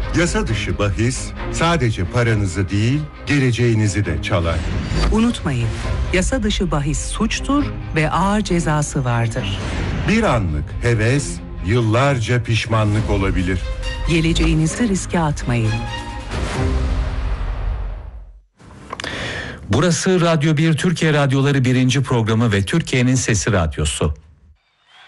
Yasa dışı bahis sadece paranızı değil, geleceğinizi de çalar. Unutmayın, yasa dışı bahis suçtur ve ağır cezası vardır. Bir anlık heves, yıllarca pişmanlık olabilir. Geleceğinizi riske atmayın. Burası Radyo 1 Türkiye Radyoları 1. programı ve Türkiye'nin Sesi Radyosu.